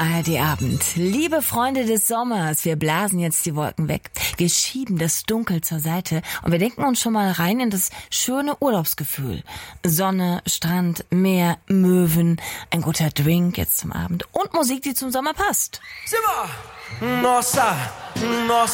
ARD-Abend. Liebe Freunde des Sommers, wir blasen jetzt die Wolken weg. Wir schieben das Dunkel zur Seite und wir denken uns schon mal rein in das schöne Urlaubsgefühl. Sonne, Strand, Meer, Möwen, ein guter Drink jetzt zum Abend und Musik, die zum Sommer passt. Simmer! Nossa,